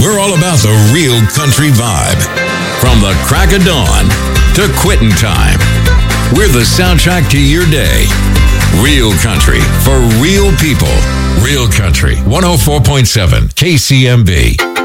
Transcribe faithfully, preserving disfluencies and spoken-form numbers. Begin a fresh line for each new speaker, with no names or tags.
We're all about the real country vibe. From the crack of dawn to quitting time. We're the soundtrack to your day. Real country for real people. Real Country one oh four point seven K C M B.